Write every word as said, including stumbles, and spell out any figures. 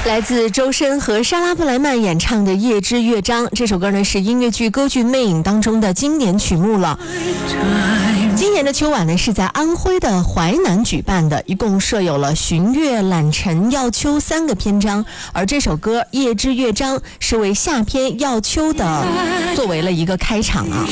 来自周深和莎拉布莱曼演唱的《夜之乐章》，这首歌呢是音乐剧《歌剧魅影》当中的经典曲目了。今年的秋晚呢是在安徽的淮南举办的，一共设有了寻乐、揽晨、耀秋三个篇章，而这首歌《夜之乐章》是为下篇耀秋的作为了一个开场啊。